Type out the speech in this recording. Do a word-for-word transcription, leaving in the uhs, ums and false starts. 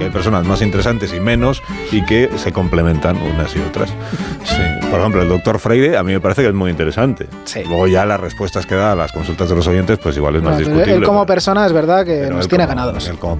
hay personas más interesantes y menos, y que se complementan unas y otras. Sí. Por ejemplo, el doctor Freire a mí me parece que es muy interesante. Sí. Luego ya las respuestas que da a las consultas de los oyentes, pues igual es más No, discutible. él como pero, persona es verdad que pero nos él tiene como, ganados. él como